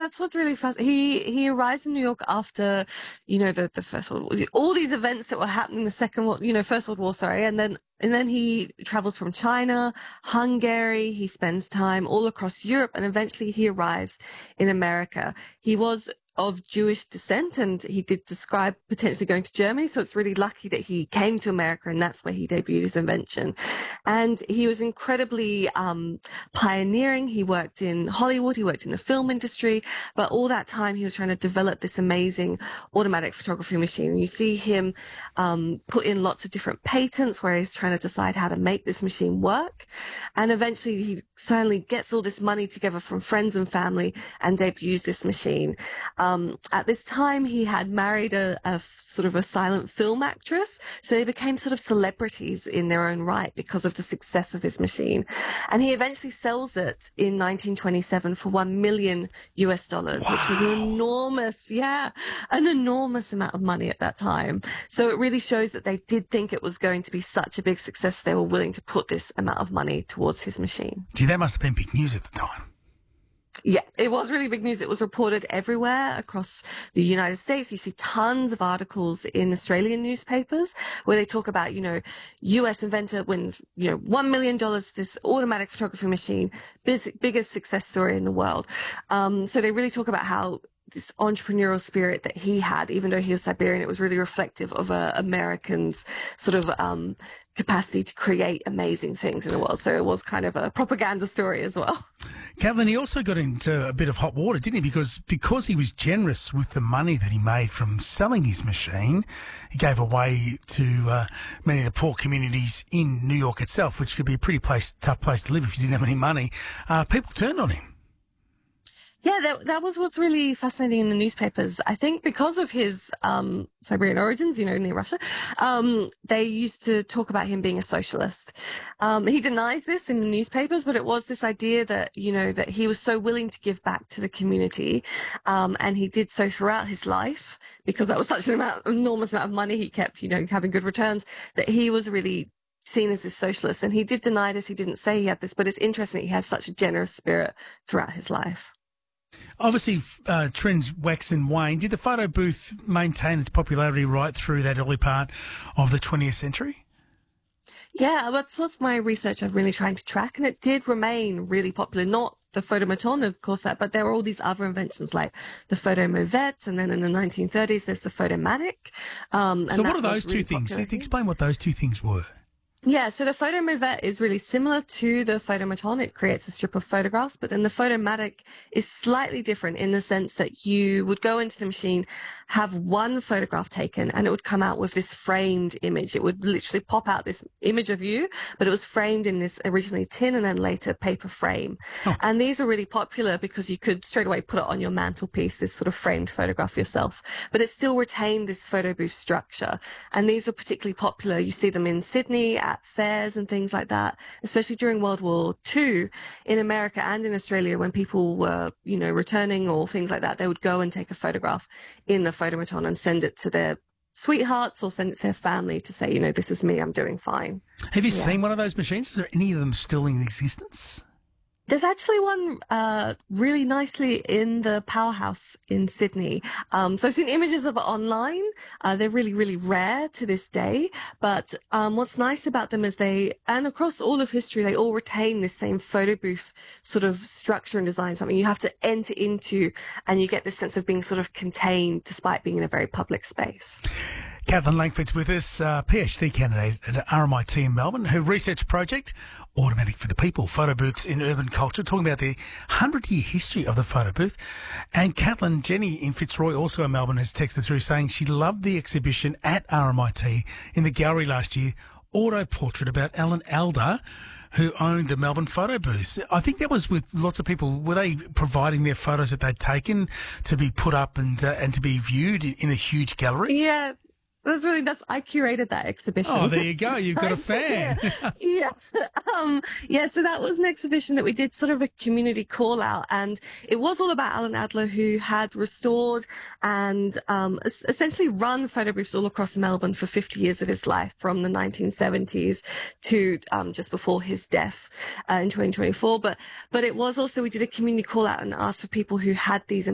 that's what's really fast. He arrives in New York after, the First World War, all these events that were happening, the First World War, sorry, and then he travels from China, Hungary. He spends time all across Europe, and eventually he arrives in America. He was of Jewish descent, and he did describe potentially going to Germany. So it's really lucky that he came to America, and that's where he debuted his invention. And he was incredibly pioneering. He worked in Hollywood, he worked in the film industry, but all that time he was trying to develop this amazing automatic photography machine. And you see him put in lots of different patents where he's trying to decide how to make this machine work. And eventually he suddenly gets all this money together from friends and family and debuts this machine. At this time, he had married a sort of a silent film actress, so they became sort of celebrities in their own right because of the success of his machine. And he eventually sells it in 1927 for $1 million, which was an enormous amount of money at that time. So it really shows that they did think it was going to be such a big success. They were willing to put this amount of money towards his machine. Gee, that must have been big news at the time. Yeah, it was really big news. It was reported everywhere across the United States. You see tons of articles in Australian newspapers where they talk about, US inventor wins, $1 million, this automatic photography machine, biggest success story in the world. So they really talk about how this entrepreneurial spirit that he had, even though he was Siberian, it was really reflective of Americans' sort of capacity to create amazing things in the world. So it was kind of a propaganda story as well. Kathleen, he also got into a bit of hot water, didn't he? Because he was generous with the money that he made from selling his machine, he gave away to many of the poor communities in New York itself, which could be a pretty tough place to live if you didn't have any money. People turned on him. Yeah, that was what's really fascinating in the newspapers. I think because of his Siberian origins, near Russia, they used to talk about him being a socialist. He denies this in the newspapers, but it was this idea that, that he was so willing to give back to the community, and he did so throughout his life because that was such an enormous amount of money he kept, having good returns, that he was really seen as a socialist. And he did deny this. He didn't say he had this, but it's interesting that he had such a generous spirit throughout his life. Obviously, trends wax and wane. Did the photo booth maintain its popularity right through that early part of the 20th century? Yeah, that's what my research I'm really trying to track, and it did remain really popular. Not the photomaton, of course, but there were all these other inventions like the photomovette, and then in the 1930s there's the photomatic. So what are those two things? Explain what those two things were. Yeah, so the photomovette is really similar to the photomaton. It creates a strip of photographs, but then the photomatic is slightly different in the sense that you would go into the machine, have one photograph taken, and it would come out with this framed image. It would literally pop out this image of you, but it was framed in this originally tin and then later paper frame. Oh. And these are really popular because you could straight away put it on your mantelpiece, this sort of framed photograph yourself, but it still retained this photo booth structure. And these are particularly popular. You see them in Sydney, at fairs and things like that, especially during World War II in America and in Australia when people were, returning or things like that. They would go and take a photograph in the photomaton and send it to their sweethearts or send it to their family to say, this is me, I'm doing fine. Have you seen one of those machines? Is there any of them still in existence? There's actually one really nicely in the Powerhouse in Sydney. So I've seen images of it online. They're really, really rare to this day. But what's nice about them is and across all of history, they all retain this same photo booth sort of structure and design, something you have to enter into, and you get this sense of being sort of contained despite being in a very public space. Kathleen Langford's with us, PhD candidate at RMIT in Melbourne. Her research project, Automatic for the People, Photo Booths in Urban Culture, talking about the 100-year history of the photo booth. And Kathleen, Jenny in Fitzroy, also in Melbourne, has texted through saying she loved the exhibition at RMIT in the gallery last year, Auto Portrait, about Alan Alda, who owned the Melbourne photo booths. I think that was with lots of people. Were they providing their photos that they'd taken to be put up and to be viewed in a huge gallery? Yeah. I curated that exhibition. Oh, there you go. You've got a fan. Yeah. So that was an exhibition that we did sort of a community call out, and it was all about Alan Adler, who had restored and essentially run photo booths all across Melbourne for 50 years of his life, from the 1970s to just before his death in 2024. But it was also, we did a community call out and asked for people who had these